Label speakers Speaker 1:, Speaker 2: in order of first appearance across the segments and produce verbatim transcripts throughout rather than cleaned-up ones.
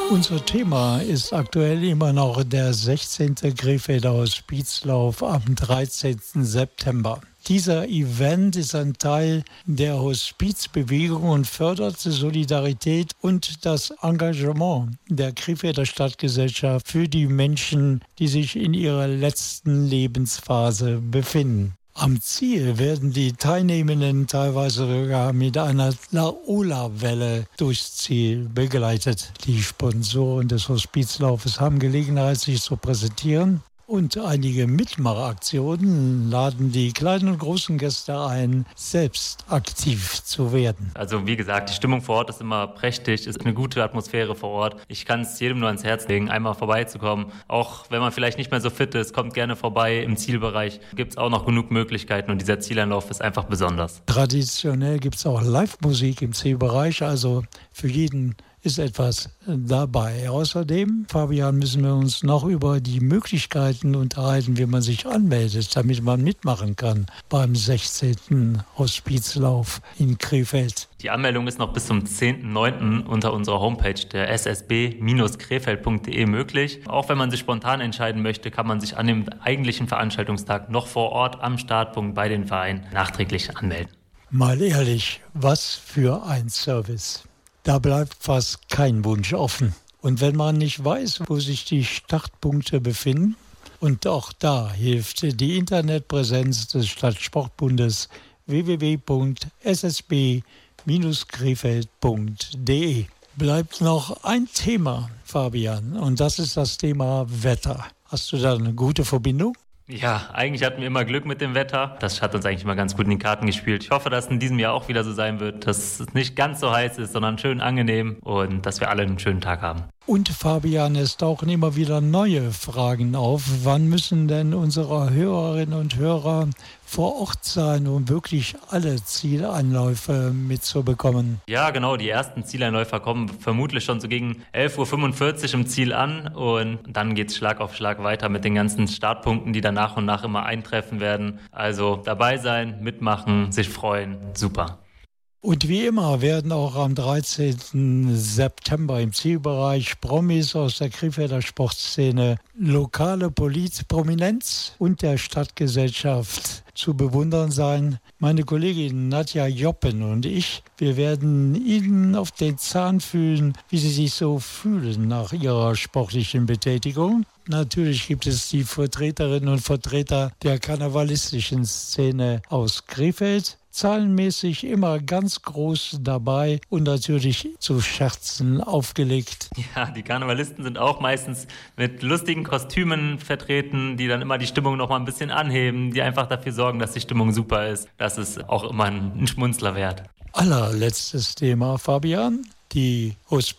Speaker 1: Unser Thema ist aktuell immer noch der sechzehnte Krefelder Hospizlauf am dreizehnten September. Dieser Event ist ein Teil der Hospizbewegung und fördert die Solidarität und das Engagement der Krefelder Stadtgesellschaft für die Menschen, die sich in ihrer letzten Lebensphase befinden. Am Ziel werden die Teilnehmenden teilweise sogar mit einer Laola-Welle durchs Ziel begleitet. Die Sponsoren des Hospizlaufes haben Gelegenheit, sich zu präsentieren. Und einige Mitmachaktionen laden die kleinen und großen Gäste ein, selbst aktiv zu werden.
Speaker 2: Also wie gesagt, die Stimmung vor Ort ist immer prächtig, ist eine gute Atmosphäre vor Ort. Ich kann es jedem nur ans Herz legen, einmal vorbeizukommen. Auch wenn man vielleicht nicht mehr so fit ist, kommt gerne vorbei. Im Zielbereich gibt es auch noch genug Möglichkeiten und dieser Zieleinlauf ist einfach besonders.
Speaker 1: Traditionell gibt es auch Live-Musik im Zielbereich, also für jeden ist etwas dabei. Außerdem, Fabian, müssen wir uns noch über die Möglichkeiten unterhalten, wie man sich anmeldet, damit man mitmachen kann beim sechzehnten Hospizlauf in Krefeld.
Speaker 2: Die Anmeldung ist noch bis zum zehnten neunten unter unserer Homepage der s s b Bindestrich krefeld punkt d e möglich. Auch wenn man sich spontan entscheiden möchte, kann man sich an dem eigentlichen Veranstaltungstag noch vor Ort am Startpunkt bei den Vereinen nachträglich anmelden.
Speaker 1: Mal ehrlich, was für ein Service. Da bleibt fast kein Wunsch offen. Und wenn man nicht weiß, wo sich die Startpunkte befinden, und auch da hilft die Internetpräsenz des Stadtsportbundes w w w punkt s s b Bindestrich krefeld punkt d e. Bleibt noch ein Thema, Fabian, und das ist das Thema Wetter. Hast du da eine gute Verbindung?
Speaker 2: Ja, eigentlich hatten wir immer Glück mit dem Wetter. Das hat uns eigentlich immer ganz gut in die Karten gespielt. Ich hoffe, dass es in diesem Jahr auch wieder so sein wird, dass es nicht ganz so heiß ist, sondern schön angenehm und dass wir alle einen schönen Tag haben.
Speaker 1: Und Fabian, es tauchen immer wieder neue Fragen auf. Wann müssen denn unsere Hörerinnen und Hörer vor Ort sein, um wirklich alle Zieleinläufe mitzubekommen?
Speaker 2: Ja, genau. Die ersten Zieleinläufer kommen vermutlich schon so gegen elf Uhr fünfundvierzig im Ziel an und dann geht es Schlag auf Schlag weiter mit den ganzen Startpunkten, die dann nach und nach immer eintreffen werden. Also dabei sein, mitmachen, sich freuen. Super.
Speaker 1: Und wie immer werden auch am dreizehnten September im Zielbereich Promis aus der Krefelder Sportszene, lokale Politprominenz und der Stadtgesellschaft zu bewundern sein. Meine Kollegin Nadja Joppen und ich, wir werden Ihnen auf den Zahn fühlen, wie Sie sich so fühlen nach Ihrer sportlichen Betätigung. Natürlich gibt es die Vertreterinnen und Vertreter der karnevalistischen Szene aus Krefeld. Zahlenmäßig immer ganz groß dabei und natürlich zu Scherzen aufgelegt.
Speaker 2: Ja, die Karnevalisten sind auch meistens mit lustigen Kostümen vertreten, die dann immer die Stimmung noch mal ein bisschen anheben, die einfach dafür sorgen, dass die Stimmung super ist. Das ist auch immer ein Schmunzler wert.
Speaker 1: Allerletztes Thema, Fabian. Die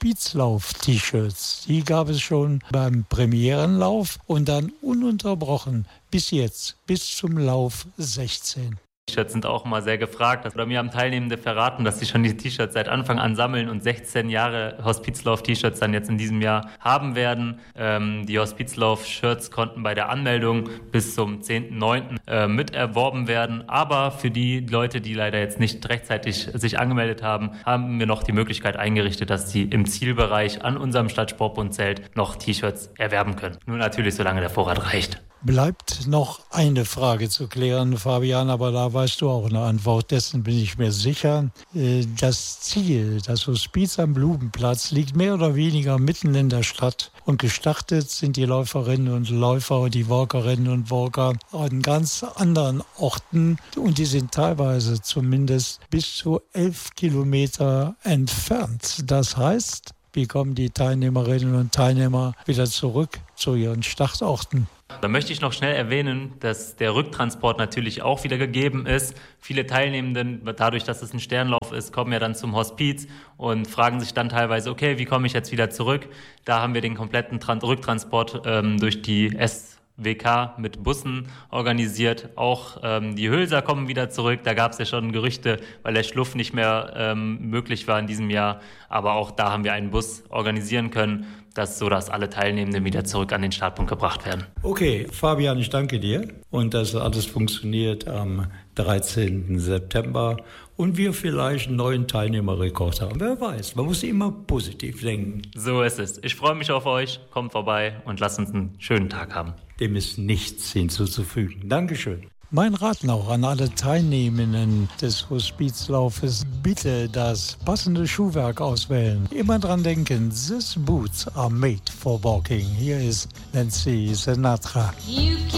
Speaker 1: Hospizlauf-T-Shirts, die gab es schon beim Premierenlauf und dann ununterbrochen bis jetzt, bis zum Lauf sechzehn.
Speaker 2: T-Shirts sind auch immer sehr gefragt. Oder mir haben Teilnehmende verraten, dass sie schon die T-Shirts seit Anfang an sammeln und sechzehn Jahre Hospizlauf-T-Shirts dann jetzt in diesem Jahr haben werden. Ähm, die Hospizlauf-Shirts konnten bei der Anmeldung bis zum zehnten neunten äh, miterworben werden. Aber für die Leute, die leider jetzt nicht rechtzeitig sich angemeldet haben, haben wir noch die Möglichkeit eingerichtet, dass sie im Zielbereich an unserem Stadtsportbundzelt noch T-Shirts erwerben können. Nur natürlich, solange der Vorrat reicht.
Speaker 1: Bleibt noch eine Frage zu klären, Fabian, aber da weißt du auch eine Antwort. Dessen bin ich mir sicher. Das Ziel, das Hospiz am Blumenplatz, liegt mehr oder weniger mitten in der Stadt. Und gestartet sind die Läuferinnen und Läufer und die Walkerinnen und Walker an ganz anderen Orten. Und die sind teilweise zumindest bis zu elf Kilometer entfernt. Das heißt, wie kommen die Teilnehmerinnen und Teilnehmer wieder zurück zu ihren Startorten?
Speaker 2: Da möchte ich noch schnell erwähnen, dass der Rücktransport natürlich auch wieder gegeben ist. Viele Teilnehmenden, dadurch, dass es ein Sternlauf ist, kommen ja dann zum Hospiz und fragen sich dann teilweise, okay, wie komme ich jetzt wieder zurück? Da haben wir den kompletten Tran- Rücktransport ähm, durch die S W K mit Bussen organisiert. Auch ähm, die Hülser kommen wieder zurück. Da gab es ja schon Gerüchte, weil der Schluff nicht mehr ähm, möglich war in diesem Jahr. Aber auch da haben wir einen Bus organisieren können, dass so dass alle Teilnehmenden wieder zurück an den Startpunkt gebracht werden.
Speaker 1: Okay, Fabian, ich danke dir. Und dass alles funktioniert am dreizehnten September und wir vielleicht einen neuen Teilnehmerrekord haben. Wer weiß, man muss immer positiv denken.
Speaker 2: So ist es. Ich freue mich auf euch. Kommt vorbei und lasst uns einen schönen Tag haben.
Speaker 1: Dem ist nichts hinzuzufügen. Dankeschön. Mein Rat noch an alle Teilnehmenden des Hospizlaufes, bitte das passende Schuhwerk auswählen. Immer dran denken, these boots are made for walking. Hier ist Nancy Sinatra. You